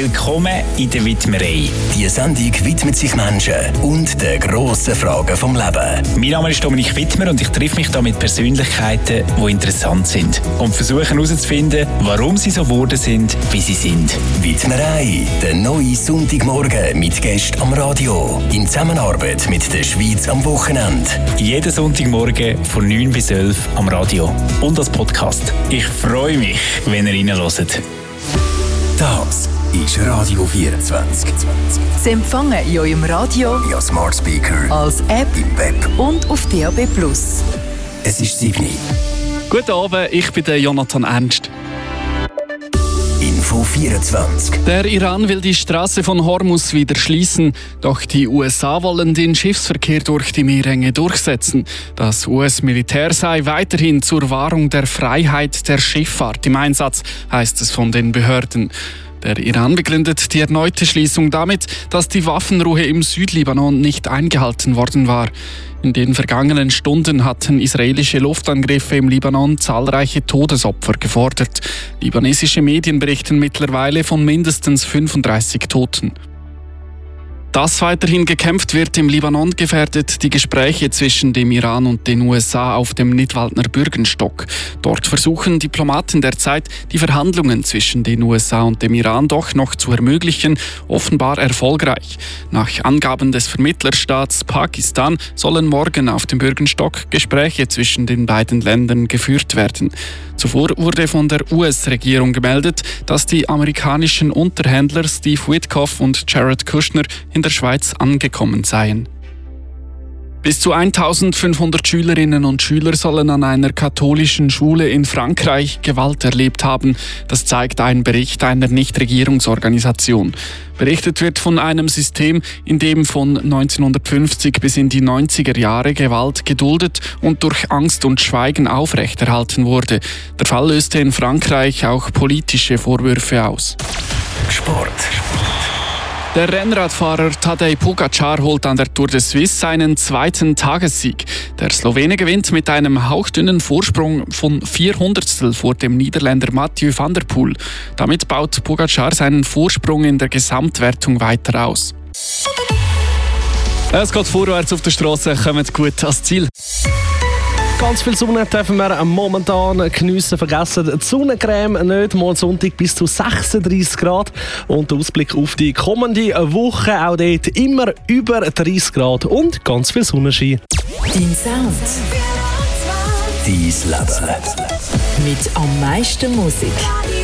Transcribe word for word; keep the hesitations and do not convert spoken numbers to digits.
Willkommen in der Widmerei. Die Sendung widmet sich Menschen und den grossen Fragen vom Leben. Mein Name ist Dominik Wittmer und ich treffe mich hier mit Persönlichkeiten, die interessant sind. Und versuche herauszufinden, warum sie so geworden sind, wie sie sind. Widmerei, der neue Sonntagmorgen mit Gästen am Radio. In Zusammenarbeit mit der Schweiz am Wochenende. Jeden Sonntagmorgen von neun bis elf am Radio und als Podcast. Ich freue mich, wenn ihr reinhört. Das ist Radio vierundzwanzig. Sie empfangen in eurem Radio, via Smart Speaker, als App im Web und auf D A B plus. Es ist sieben. Guten Abend, ich bin der Jonathan Ernst. Info vierundzwanzig. Der Iran will die Straße von Hormuz wieder schließen, doch die U S A wollen den Schiffsverkehr durch die Meerenge durchsetzen. Das U S-Militär sei weiterhin zur Wahrung der Freiheit der Schifffahrt im Einsatz, heißt es von den Behörden. Der Iran begründet die erneute Schließung damit, dass die Waffenruhe im Südlibanon nicht eingehalten worden war. In den vergangenen Stunden hatten israelische Luftangriffe im Libanon zahlreiche Todesopfer gefordert. Libanesische Medien berichten mittlerweile von mindestens fünfunddreißig Toten. Dass weiterhin gekämpft wird im Libanon, gefährdet die Gespräche zwischen dem Iran und den U S A auf dem Nidwaldner Bürgenstock. Dort versuchen Diplomaten derzeit, die Verhandlungen zwischen den U S A und dem Iran doch noch zu ermöglichen, offenbar erfolgreich. Nach Angaben des Vermittlerstaats Pakistan sollen morgen auf dem Bürgenstock Gespräche zwischen den beiden Ländern geführt werden. Zuvor wurde von der U S-Regierung gemeldet, dass die amerikanischen Unterhändler Steve Witkoff und Jared Kushner in der Schweiz angekommen seien. Bis zu eintausendfünfhundert Schülerinnen und Schüler sollen an einer katholischen Schule in Frankreich Gewalt erlebt haben. Das zeigt ein Bericht einer Nichtregierungsorganisation. Berichtet wird von einem System, in dem von neunzehnhundertfünfzig bis in die neunziger Jahre Gewalt geduldet und durch Angst und Schweigen aufrechterhalten wurde. Der Fall löste in Frankreich auch politische Vorwürfe aus. Sport. Der Rennradfahrer Tadej Pogačar holt an der Tour de Suisse seinen zweiten Tagessieg. Der Slowene gewinnt mit einem hauchdünnen Vorsprung von vier Hundertstel vor dem Niederländer Mathieu van der Poel. Damit baut Pogačar seinen Vorsprung in der Gesamtwertung weiter aus. Es geht vorwärts auf der Straße, kommt gut ans Ziel. Ganz viel Sonne dürfen wir momentan geniessen. Vergessen die Sonnencreme nicht. Mal Sonntag bis zu sechsunddreißig Grad. Und der Ausblick auf die kommende Woche auch dort immer über dreißig Grad und ganz viel Sonnenschein. Dein Sound. Dein Leben. Mit am meisten Musik.